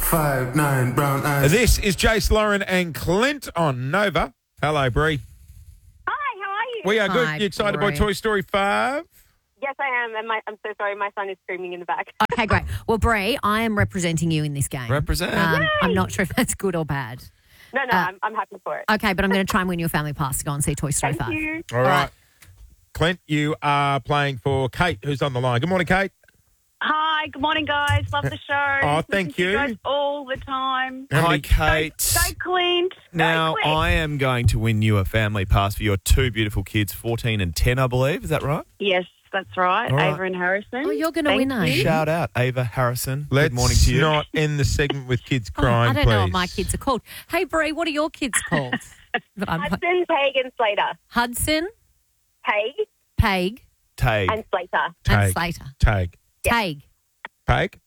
5'9", brown eyes. This is Jace, Lauren, and Clint on Nova. Hello, Bree. Hi, how are you? We are good. Hi, You excited by Bree. Toy Story 5? Yes, I am. And I'm so sorry. My son is screaming in the back. Okay, great. Well, Bree, I am representing you in this game. Represent. I'm not sure if that's good or bad. No, I'm happy for it. Okay, but I'm going to try and win your family pass to go and see Toy Story 5. Thank you. All right. Clint, you are playing for Kate, who's on the line. Good morning, Kate. Hi, good morning, guys. Love the show. Oh, thank Listen to you. guys all the time. Hi, Kate. Go Clint. Now, Go Clint. I am going to win you a family pass for your two beautiful kids, 14 and 10, I believe. Is that right? Yes, that's right. All right. Ava and Harrison. Oh, you're going to win, are you? Shout out, Ava Harrison. Let's Good morning to you. not end the segment with kids Oh, crying, I don't know what please. my kids are called. Hey, Bree, what are your kids called? Hudson, Peg, and Slater. Hudson, Peg Peg, Tag. and Slater. and Tag. Slater. Tag. Tag. Peg?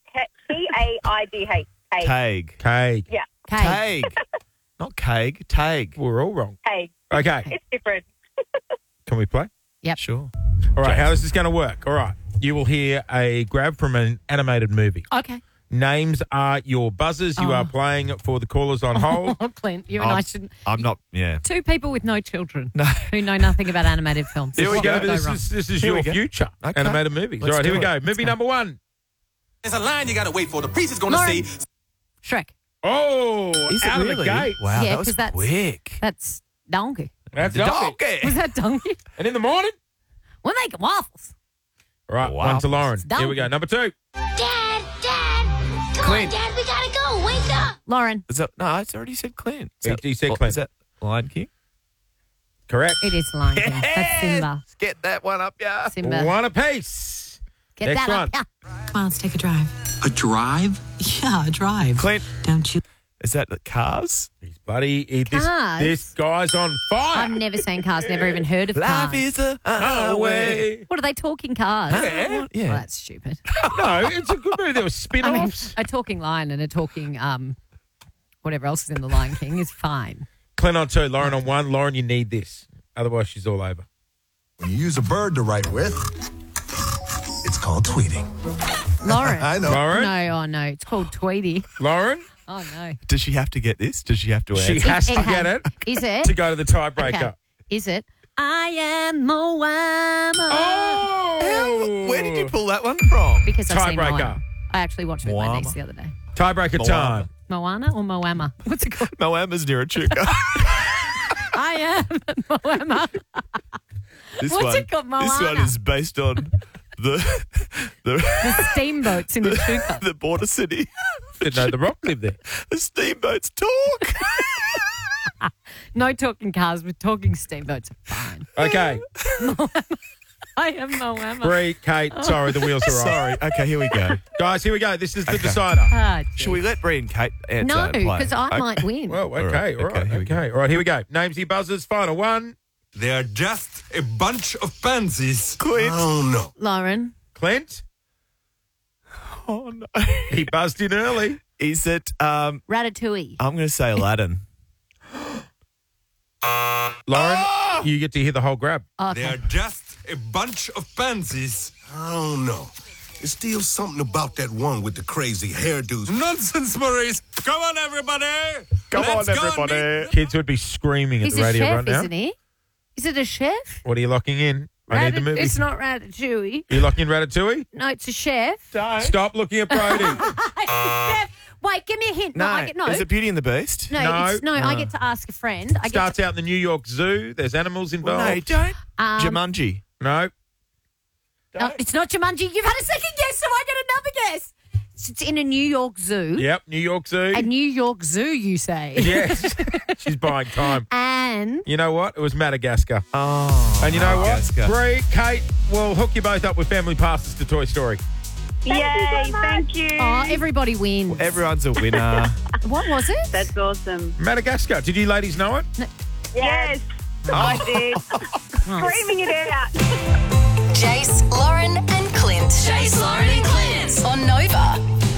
Taidgh. Tag. Cake. Yeah, Cake. Tag. Not cake. Tag. We're all wrong. Peg. Okay. It's different. Can we play? Sure. All right. How is this going to work? All right. You will hear a grab from an animated movie. Okay. Names are your buzzers. You are playing for the callers on hold. Oh, Clint, you and I shouldn't. I'm not, Two people with no children No. who know nothing about animated films. Here we What go. could This wrong? is Here your we go. future. Okay. Animated movies. Let's All right, here do we go. it. Movie number one. There's a line you gotta wait for. The priest is gonna Lauren. say, Shrek. Oh, Is it out really? of the gate. Wow, Yeah, that was 'cause that's- quick. That's donkey. That's The donkey. Was that donkey? And in the morning? We're making waffles. All right, Wow. one to Lauren. It's Here we go. Number two. Dad, come Clint. on, Dad, we gotta go. Wake up. Lauren, Is that, no, it's already said Clint. Is He said that- Clint. Is that Lion King? Correct. it is Lion King. That's Simba. Let's get that one up, yeah. Simba. One apiece. Get Next that up. one. Yeah. Come on, let's take a drive. a drive? Yeah, a drive. Clint, Don't you? is that the Cars? He's buddy. Cars? This guy's on fire. I've never seen Cars, never even heard of Life Cars. is a Highway. What are they talking Cars? Yeah. Yeah. Well, that's stupid. No, it's a good movie. There were I mean, spin-offs. a talking lion and a talking whatever else is in The Lion King is fine. Clint on two, Lauren on one. Lauren, you need this. Otherwise, she's all over. When you use a bird to write with, it's called tweeting. Lauren. I know. Lauren? No, oh no, it's called Tweety. Lauren? Oh no. Does she have to get this? Does she have to She answer? has to get it Is it? to go to the tiebreaker. Okay. Is it? I am Moana. Oh! Where did you pull that one from? Because I've seen Tiebreaker. Moana. I actually watched it with my Moana. niece the other day. Tiebreaker Moana. time. Moana or Moama? What's it called? Moama's near a chuka. I am Moama. This What's one, it called, This one Moana? is based on the The steamboats in the Chuka. the border city. Didn't know The Rock lived there. The steamboats talk. No talking cars, but talking steamboats are fine. Okay. I am Moama. Bree, Kate, sorry, the wheels are off. Sorry. Okay, here we go. Guys, here we go. This is the Okay. decider. Ah, Should we let Bree and Kate answer? no, and play? because I Okay. might win. Well, okay, right, all right, okay, here we go. okay. All right, here we go. Names your buzzers. Final one. They're just a bunch of pansies. Clint. Oh, no. Lauren. Clint, Oh no. he buzzed in early. Is it? Ratatouille. I'm going to say Aladdin. Lauren, you get to hear the whole grab. Oh, They're okay. just a bunch of pansies. I don't know. There's still something about that one with the crazy hairdos. Nonsense, Maurice. Come on, everybody. Come Let's on, go and meet- everybody. Kids would be screaming at He's the a radio chef, right now. isn't he? Is it a chef? What are you locking in? I need the movie. It's not Ratatouille. You locking in Ratatouille? No, it's a chef. Stop looking at Brody. Chef. Wait, give me a hint. No, I get, no. is it Beauty and the Beast? No, No. it's, no, I get to ask a friend. I get Starts out in the New York Zoo. There's animals involved. No, don't. Um, Jumanji. No. no, it's not Jumanji. You've had a second guess, so I get another guess. It's in a New York zoo. Yep, New York Zoo. A New York zoo, you say? Yes. She's buying time. And You know what? It was Madagascar. Oh. And you know Madagascar. what? Bree, Kate, we'll hook you both up with family passes to Toy Story. Yay, thank you. oh, everybody wins. Everyone's a winner. What was it? That's awesome. Madagascar. Did you ladies know it? Yes, I did. Screaming it out. Jace, Lauren, and Clint. Jace, Lauren, and Clint. On Nova.